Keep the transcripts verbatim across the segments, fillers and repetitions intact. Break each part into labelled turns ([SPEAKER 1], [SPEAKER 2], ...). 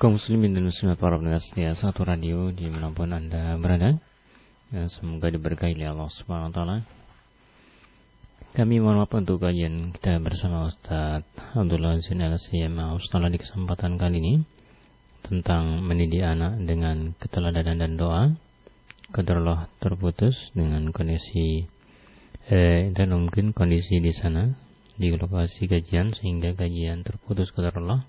[SPEAKER 1] kaum muslimin dan muslimat para pendengar setia satu radio di manapun Anda berada, ya, semoga diberkahi oleh Allah Subhanahu wa taala. Kami mohon maaf untuk kajian kita bersama Ustaz Abdullah Zain Al-Siyam Ustaz di kesempatan kali ini tentang mendidik anak dengan keteladanan dan doa. Qadarullah terputus dengan kondisi eh, dan mungkin kondisi di sana di lokasi kajian sehingga kajian terputus qadarullah.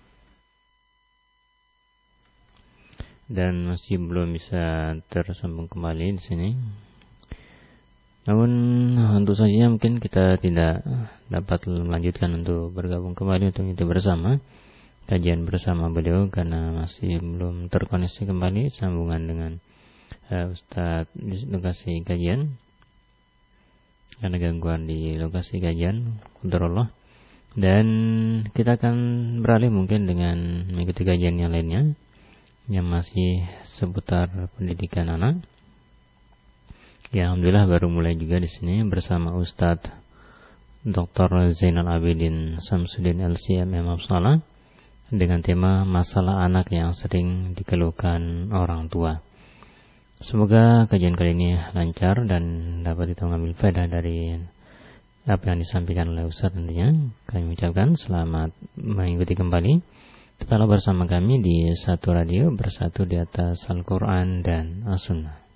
[SPEAKER 1] Dan masih belum bisa tersambung kembali di sini. Namun untuk saja mungkin kita tidak dapat melanjutkan untuk bergabung kembali untuk itu bersama kajian bersama beliau karena masih belum terkoneksi kembali sambungan dengan uh, Ustadz di lokasi kajian karena gangguan di lokasi kajian qadarullah. Dan kita akan beralih mungkin dengan mengikuti kajian yang lainnya yang masih seputar pendidikan anak. Ya, alhamdulillah baru mulai juga di sini bersama Ustadz doktor Zainal Abidin Samsudin L C M M Absalah dengan tema masalah anak yang sering dikeluhkan orang tua. Semoga kajian kali ini lancar dan dapat kita mengambil faedah dari apa yang disampaikan oleh Ustadz tentunya. Kami ucapkan selamat mengikuti kembali. Tetaplah bersama kami di satu radio bersatu di atas Al-Quran dan As-Sunnah.